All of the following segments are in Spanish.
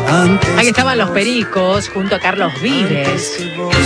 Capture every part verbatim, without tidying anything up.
Ahí estaban los Pericos junto a Carlos Vives,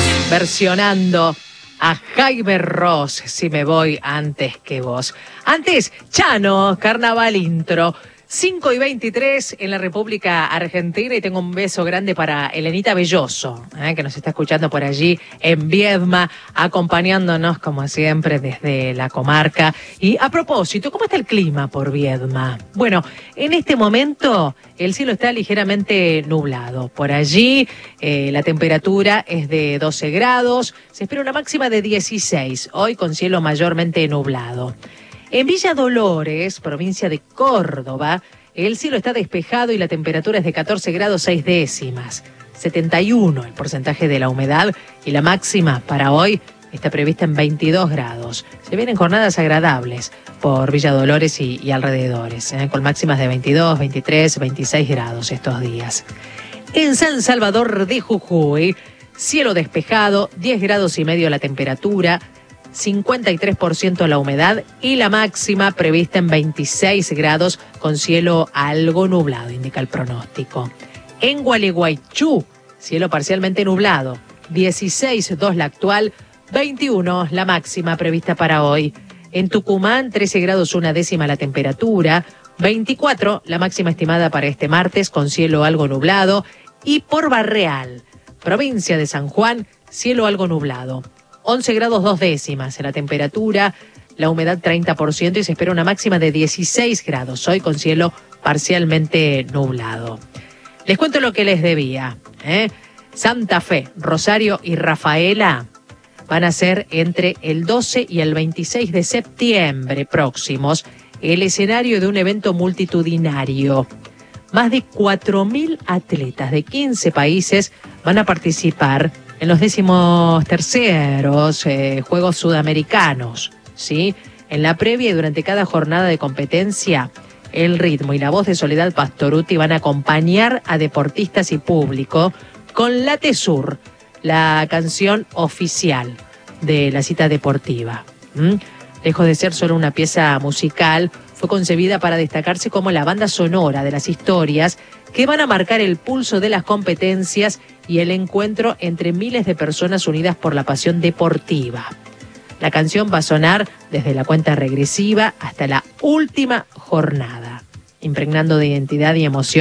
versionando a Jaime Ross, Si me voy antes que vos. Antes, Chano, Carnaval Intro. cinco y veintitrés en la República Argentina, y tengo un beso grande para Elenita Belloso, ¿eh? que nos está escuchando por allí en Viedma, acompañándonos como siempre desde la comarca. Y a propósito, ¿cómo está el clima por Viedma? Bueno, en este momento el cielo está ligeramente nublado. Por allí eh, la temperatura es de doce grados, se espera una máxima de dieciséis, hoy con cielo mayormente nublado. En Villa Dolores, provincia de Córdoba, el cielo está despejado y la temperatura es de catorce grados seis décimas. setenta y uno el porcentaje de la humedad, y la máxima para hoy está prevista en veintidós grados. Se vienen jornadas agradables por Villa Dolores y, y alrededores, ¿eh? con máximas de veintidós, veintitrés, veintiséis grados estos días. En San Salvador de Jujuy, cielo despejado, diez grados y medio la temperatura, cincuenta y tres por ciento la humedad y la máxima prevista en veintiséis grados con cielo algo nublado, indica el pronóstico. En Gualeguaychú, cielo parcialmente nublado, dieciséis coma dos la actual, veintiuno la máxima prevista para hoy. En Tucumán, trece grados una décima la temperatura, veinticuatro la máxima estimada para este martes con cielo algo nublado. Y por Barreal, provincia de San Juan, cielo algo nublado. once grados dos décimas en la temperatura, la humedad treinta por ciento y se espera una máxima de dieciséis grados, hoy con cielo parcialmente nublado. Les cuento lo que les debía, ¿eh? Santa Fe, Rosario y Rafaela van a ser entre el doce y el veintiséis de septiembre próximos el escenario de un evento multitudinario. Más de cuatro mil atletas de quince países van a participar en los décimos terceros eh, Juegos Sudamericanos, ¿sí? En la previa y durante cada jornada de competencia, el ritmo y la voz de Soledad Pastorutti van a acompañar a deportistas y público con Late Sur, la canción oficial de la cita deportiva. ¿Mm? Lejos de ser solo una pieza musical, fue concebida para destacarse como la banda sonora de las historias que van a marcar el pulso de las competencias y el encuentro entre miles de personas unidas por la pasión deportiva. La canción va a sonar desde la cuenta regresiva hasta la última jornada, impregnando de identidad y emoción